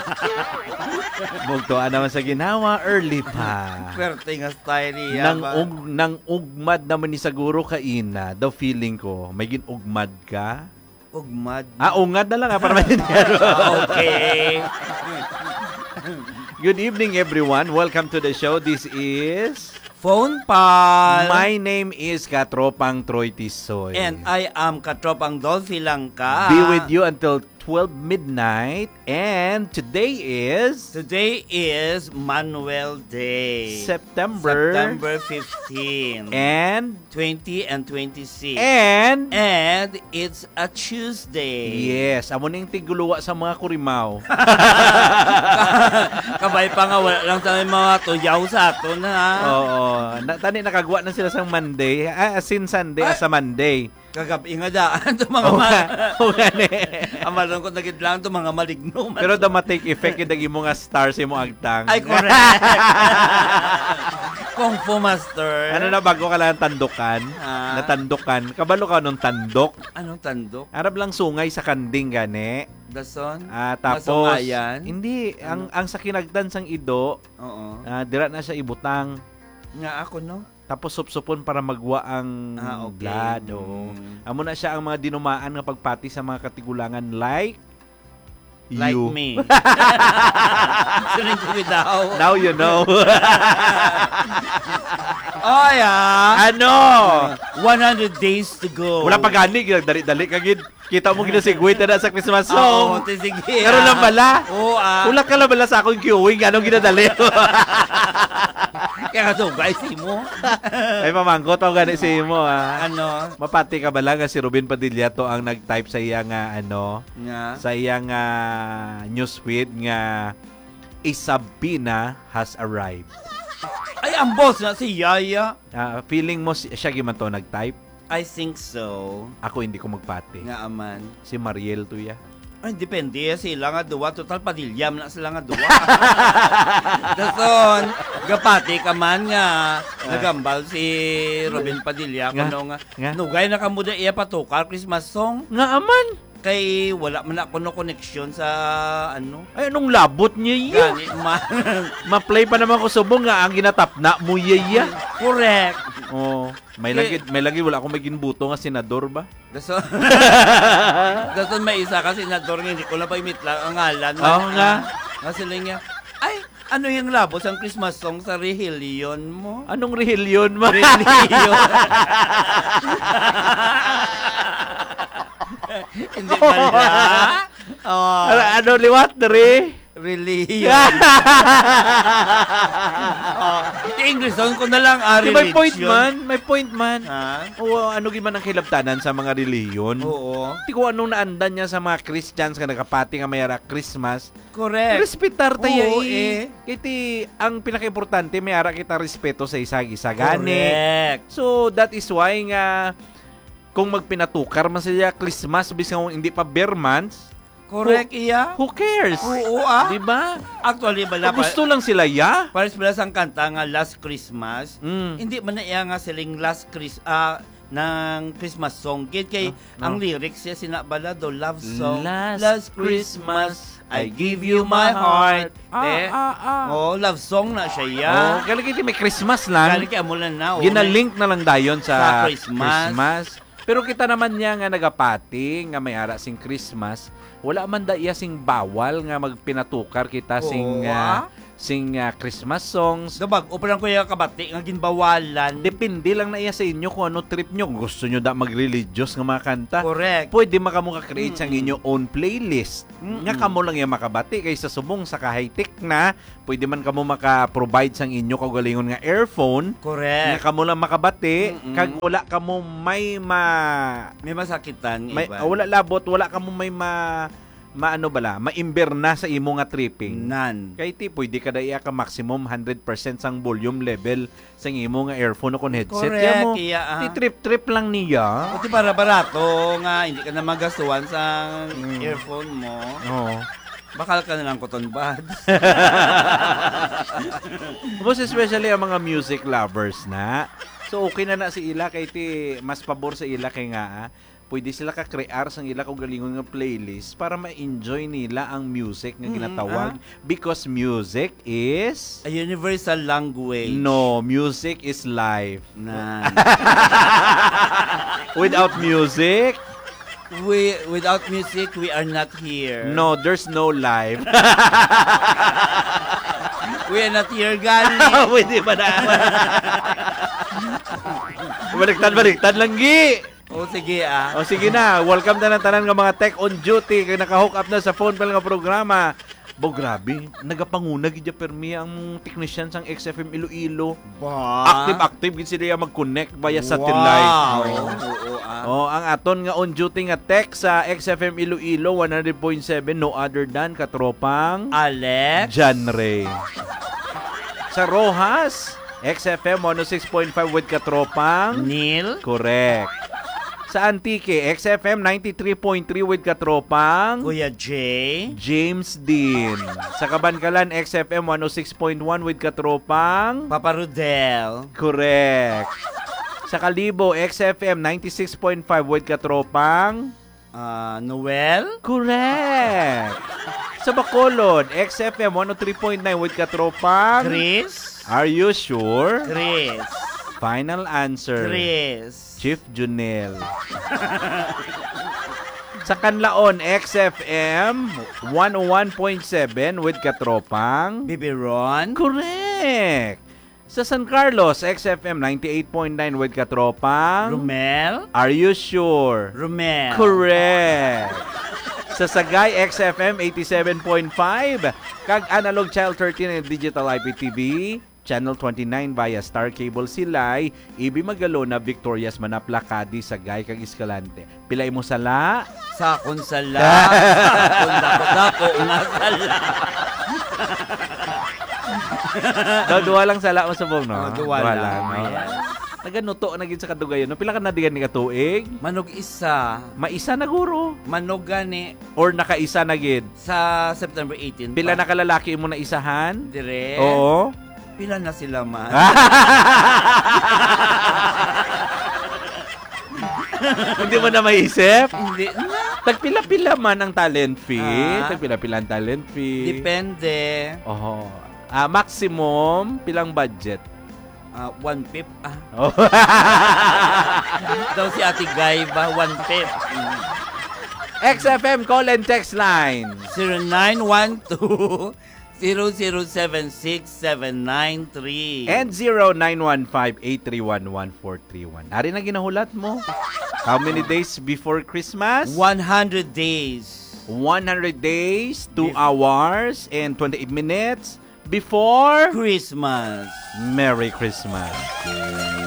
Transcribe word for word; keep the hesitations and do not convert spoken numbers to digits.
Mugtuan naman sa ginawa, early pa. Swerte nga style niya. Nang, ug, nang ugmad naman ni siguro ka ina, the feeling ko, may ginugmad ka? Ugmad. Ah, ungad na lang ha, para maintindihan. Okay. Good evening everyone. Welcome to the show. This is Phone Pal. My name is Katropang Troy Tisoy. And I am Katropang Dolphy Langka. Be with you until twelve midnight. And today is Today is Manuel Day. September September fifteenth. and twenty and twenty-six. and And it's a Tuesday. yes, amo ning tiguluwa sa mga kurimaw. Kabay pa nga wala lang sa mga tuyaw sa ato na. Oo, na, tani nakagawa na sila sa Monday, ah, sin Sunday Ay. as sa Monday. Kagabi nga daan to mga Oo ma- nga, oo nga ni. Amalon ko nagid lang to mga maligno. Pero da ma-take effect yung mo nga stars yung mga agtang. Ay, correct. Kung Fu Master. Ano na bago ka lang tandukan? Ah. Natandukan. Kabalo ka nung tandok. Anong tandok? Arab lang sungay sa kanding gani. Dason? Ah, tapos Masungayan? hindi ang Ano? ang sa kinagdan sang ido, Oo. ah, dira na siya ibutang. Nga ako, no? Tapos supsupon para magwa ang Ah, okay. blood. Oo. Mm. Amo na siya ang mga dinumaan nga pagpati sa mga katigulangan like Like you. me. Sunin ko daw. Now you know. Oh, yeah. Ano? one hundred days to go. Wala pa gani, dali-dali kagid. Kita mo ginasigwit na sa Christmas Oo, song. sige. Pero lang bala. Oo, ah. Wala ka lang bala sa akong queuing. Anong ginadali? Kaya ka to, guys, mo. Ay, mamangko to gani si mo, ah. Ano? Mapati ka bala nga si Ruben Padilla to ang nag-type sa iya nga, ano, Nga. sa iya nga newsfeed nga Isabina has arrived. Ay, ang boss na si Yaya. Ah, feeling mo si- siya giman to nag-type? I think so. Ako hindi ko magpati. Nga aman. Si Mariel to ya. Ay, depende. Sila nga duwa. Total, padilyam na sila nga duwa. Dason, gapati ka man nga. Nagambal si Robin Padilla. Nga. Kuno nga. Nga. Nugay na kamuda iya patukar Christmas song. Nga aman. Kay wala man ako no connection sa ano. Ay, anong labot niya yun? Gani man. Ma-play pa naman ko subong nga ang ginatapna mo yaya. Correct. Oh, may lagi may lagi wala akong maging buto nga senador ba? Dason, dason may isa kasi senador nga hindi ko na pa imitla ang ngalan. Oo nga. Nga sila nga, ay, ano yung labos ang Christmas song sa Rehelion mo? Anong rehelion ma? Reliyon. Hindi ba na? Oh, Ano, ano liwat dere? reliyon. Oh, English song ko na lang, ah, Di may point religion. man, may point man. Ha? O ano giman ang kilabtanan sa mga reliyon? Oo. Di ko anong naandan niya sa mga Christians nga nagapati nga mayara Christmas. Correct. Respetar tayo Oo, eh. Kaya ti, ang pinaka-importante, mayara kita respeto sa isa-isa gani. Correct. So, that is why nga, kung magpinatukar man sila Christmas, bisang hindi pa bare months, Correct, iya. who cares? Oo, ah. Di ba? Actually, bala pa. Gusto lang sila, ya? Pares bala sang kanta nga Last Christmas. Mm. Hindi man na iya nga siling Last Chris ah ng Christmas song. Kaya kay No. ang lyrics siya sinabala do love song. Last Christmas, I give you my heart. Ah, Eh, ah, ah. oh, love song na siya ya. Oh, kaya kiti may Christmas lang. Kali kay amulan na. oh, Ginalink na lang dayon sa, Sa Christmas. Christmas. Pero kita naman niya nga nagapati nga may ara sing Christmas, wala man da iya sing bawal nga magpinatukar kita sing Oo, ah, ah. sing ah, Christmas songs. Dabag, upalang ko yung kabati nga ginbawalan. Depende lang na iya sa inyo kung ano trip nyo. Gusto nyo da mag-religious nga mga kanta. Correct. Pwede maka mo ka-create sa Mm-mm. inyo own playlist. Mm-mm. Nga kamo lang yung makabati kaysa subong sa ka-high-tech na. Pwede man kamo maka-provide sang inyo kagalingon nga earphone. Nga Correct. kamo lang makabati. Mm-mm. Kag wala kamo may ma... May masakitan. may iba. ah, wala labot. Wala kamo may ma... maano bala, maimber na sa imo nga tripping. Nan. Kay ti pwede ka da iya ka maximum one hundred percent sang volume level sa imo nga earphone o kon headset. Correct, Kaya mo, iya, ah. ti trip-trip lang niya. Buti para barato nga hindi ka na magastuhan sa Mm. earphone mo. Oo. Bakal ka na lang cotton buds. Most especially ang mga music lovers na. So okay na na si ila kay ti mas pabor sa ila kay nga ah, pwede sila ka-create sa ila kung galingon nga playlist para ma-enjoy nila ang music nga Mm, ginatawag because music is A universal language. no, music is life. Na. Without music, we, without music, we are not here. no, there's no life. We are not here, gali. Pwede ba na? Baliktad, baliktad lang, gi! O sige ah. O sige na, welcome na ng tanan nga mga tech on duty kay naka-hook up na sa phone pa nga programa. Bo, grabe, nagapangunag gid permi ang technician sang X F M Iloilo. Ba? Active-active gid sila mag-connect via satellite. Wow. Oo. Oo, ah. Oh, ang aton nga on duty nga tech sa X F M Iloilo one hundred point seven no other than katropang Alex. John Ray. Sa Rojas, X F M one oh six point five with katropang Neil. correct. Sa Antique, X F M ninety-three point three with katropang Kuya J. James Dean. Sa Kabankalan, X F M one oh six point one with katropang Papa Rodel. correct. Sa Kalibo, X F M ninety-six point five with katropang Ah, Noel. correct. Sa Bacolod, X F M one oh three point nine with katropang Chris. are you sure? Chris. Final answer. Chris. Chief Junel. Sa Kanlaon, X F M one oh one point seven with katropang Bibiron. correct. Sa San Carlos, X F M ninety-eight point nine with katropang Romel. are you sure? Romel. Correct. Sa Sagay, X F M eighty-seven point five kag Analog Child thirteen and Digital I P T V Channel twenty-nine via Star Cable Silay, Ibi Magalona, Victorias Manaplacadi, Sagay kag Escalante. Pilay mo sala? Sa konsala. Sa kondako-dako nga sala. Daw duwa lang sala mo subong no. Oh, duwa lang. no? Yes. Naganuto na gid sa kadugayon. No? Pila ka na digan ni katuig? Manog isa. Maisa na guro Manog gani or nakaisa na gid? sa September eighteenth. Pila na kalalaki mo na isahan? Dire. Oo. Pila na sila man. Hindi mo na maisip? Hindi na. Tagpila-pila man ang talent fee. Ah. Tagpila-pila ang talent fee. Depende. Oho. Ah, maximum, pilang budget? Ah, one fifth. Ah. Oh. Daw si Ate Guy ba? One fifth. X F M call and text line. zero nine one two zero zero seven six seven nine three. And zero nine one five eight three one one four three one. Ari na ginahulat mo. How many days before Christmas? one hundred days. one hundred days, two hours, and twenty-eight minutes before Christmas. Merry Christmas.